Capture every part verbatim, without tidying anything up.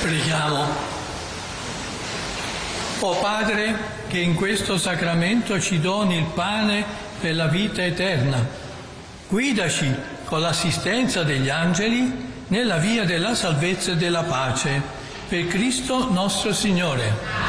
Preghiamo. O Padre, che in questo sacramento ci doni il pane per la vita eterna, guidaci con l'assistenza degli angeli nella via della salvezza e della pace, per Cristo nostro Signore.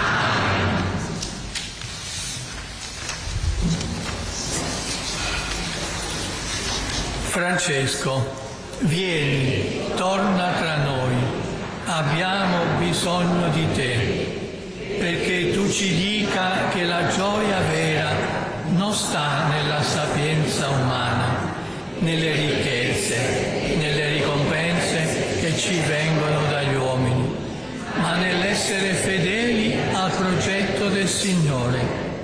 Francesco, vieni, torna tra noi. Abbiamo bisogno di te, perché tu ci dica che la gioia vera non sta nella sapienza umana, nelle ricchezze, nelle ricompense che ci vengono dagli uomini, ma nell'essere fedeli al progetto del Signore.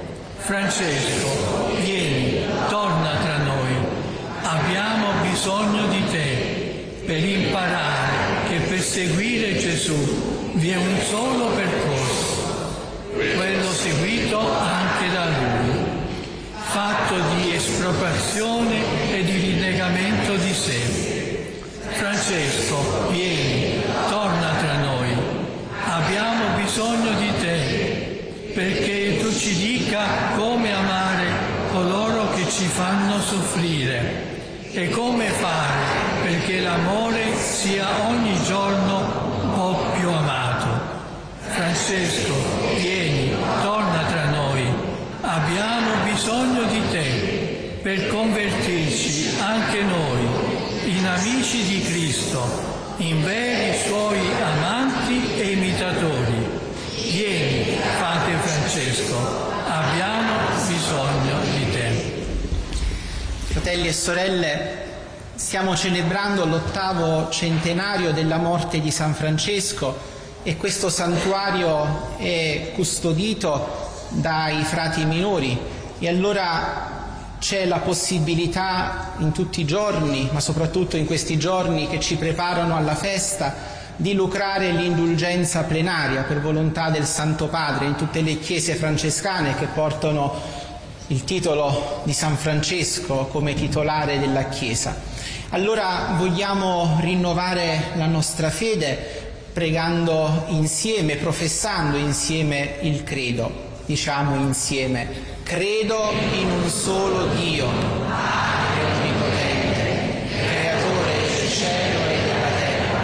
Francesco, vieni, torna tra noi. Abbiamo bisogno di te per imparare che per seguire Gesù vi è un solo percorso, quello seguito anche da Lui, fatto di espropriazione e di rinnegamento di sé. Francesco, vieni, torna tra noi. Abbiamo bisogno di te, perché tu ci dica come amare coloro che ci fanno soffrire e come fare perché l'amore sia ogni giorno un po' più amato. Francesco, vieni, torna tra noi. Abbiamo bisogno di te per convertirci anche noi in amici di Cristo, in veri suoi amanti e imitatori. Vieni, Padre Francesco, abbiamo bisogno di te. Fratelli e sorelle, stiamo celebrando l'ottavo centenario della morte di San Francesco e questo santuario è custodito dai frati minori e allora c'è la possibilità in tutti i giorni, ma soprattutto in questi giorni che ci preparano alla festa, di lucrare l'indulgenza plenaria per volontà del Santo Padre in tutte le chiese francescane che portano il titolo di San Francesco come titolare della Chiesa. Allora vogliamo rinnovare la nostra fede pregando insieme, professando insieme il credo. Diciamo insieme: credo in un solo Dio,